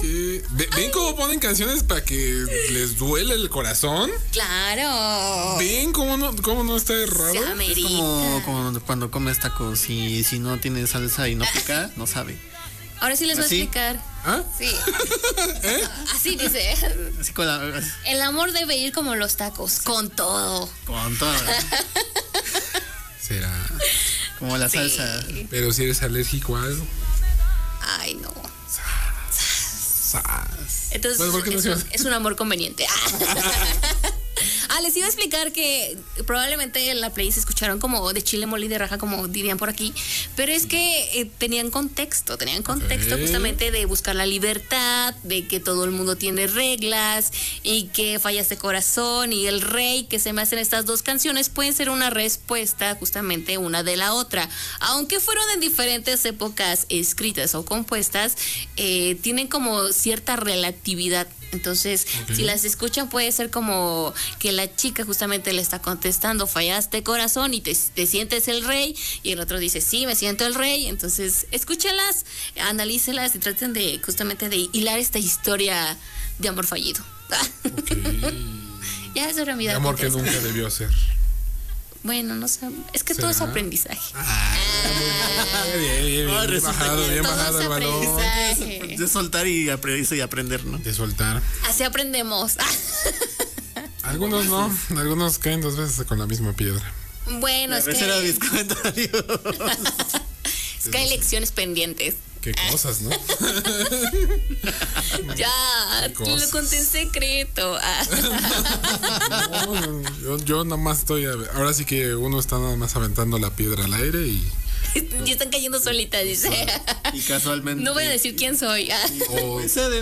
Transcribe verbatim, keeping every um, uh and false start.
¿Qué? ¿Ven cómo ponen canciones para que les duele el corazón? Claro. ¿Ven cómo no, cómo no está errado? Se amerita. Es como, como cuando comes tacos y si no tiene salsa y no pica, no sabe. Ahora sí les voy a ¿Así? explicar. ¿Ah? Sí. ¿Eh? Así dice. Así con la... El amor debe ir como los tacos, con todo. Con todo. Será. Como la Sí. salsa. Pero si eres alérgico a algo. Ay, no. Sas. Entonces Bueno, ¿por qué no es, se un, llama? es un amor conveniente. Ah, les iba a explicar que probablemente en la playlist escucharon como de chile mole y de raja, como dirían por aquí, pero es que eh, tenían contexto, tenían contexto Ok. justamente de buscar la libertad, de que todo el mundo tiene reglas y que falla este corazón y el rey, que se me hacen estas dos canciones, pueden ser una respuesta justamente una de la otra. Aunque fueron en diferentes épocas escritas o compuestas, eh, tienen como cierta relatividad. Entonces, Ok. si las escuchan, puede ser como que la chica justamente le está contestando, fallaste corazón y te, te sientes el rey, y el otro dice, sí, me siento el rey. Entonces, escúchenlas, analícelas y traten de justamente de hilar esta historia de amor fallido. Ok. Ya eso era mi De dato amor que interesante. nunca debió ser. Bueno, no sé, es que todo es ¿Será? aprendizaje. Ah, bien, bien, bien, Ay, bien resulta bajado, que bien todo bajado es el balón. aprendizaje. De soltar y, apre- y aprender, ¿no? De soltar. Así aprendemos. Algunos no, algunos caen dos veces con la misma piedra. Bueno, es Ese era que, mis comentarios. es que hay lecciones pendientes. Qué cosas, ¿no? Ya, Qué te lo cosas. conté en secreto. Ah. No, yo, yo nada más estoy. Ahora sí que uno está nada más aventando la piedra al aire y. Ya están cayendo solitas, dice. Y casualmente. No voy a decir quién soy. Ah. O Puede ser,